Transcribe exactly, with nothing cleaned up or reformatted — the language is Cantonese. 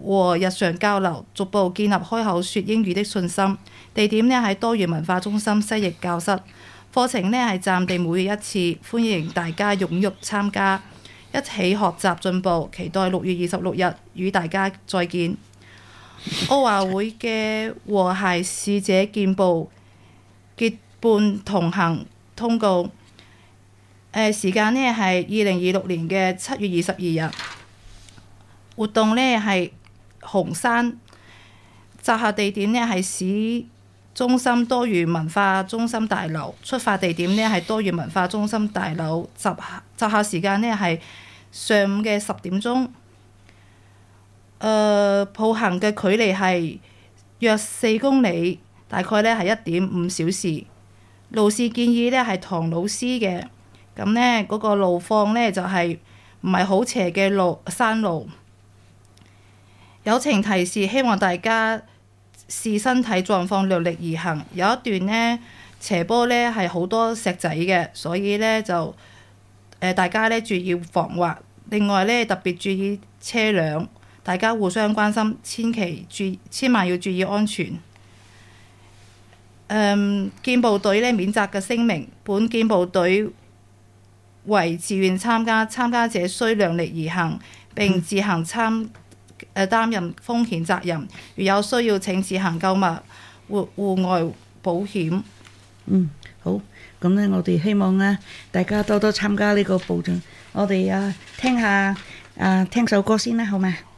和日常交流，逐步建立開口說英語的信心。地點呢係多元文化中心西翼教室。課程呢係暫定每月一次，歡迎大家踴躍參加，一起學習進步。期待六月二十六日與大家再見。奧華會嘅和諧使者見報結伴同行通告。誒、呃、時間呢係二零二六年嘅七月二十二日。活動呢係紅山，集合地點呢係市中心多元文化中心大樓，出發地點呢係多元文化中心大樓。集集合時間呢係上午嘅十點鐘。誒、呃、步行嘅距離係約四公里，大概呢係一點五小時。路線建議呢係唐老師嘅，咁呢嗰、那個路況呢就係唔係好斜嘅路山路。友情提示，希望大家視身體狀況量力而行。有一段呢斜坡呢係好多石仔嘅，所以呢就誒、呃、大家呢注意防滑。另外呢特別注意車輛，大家互相關心，千祈注千萬要注意安全。嗯，健步隊呢免責嘅聲明：本健步隊為自願參加，參加者需量力而行並自行參誒擔任風險責任。如有需要請自行購物戶戶外保險。 嗯，好。咁呢，我哋希望呢大家多多參加呢個保障。我哋啊聽下啊聽首歌先啦，好嗎？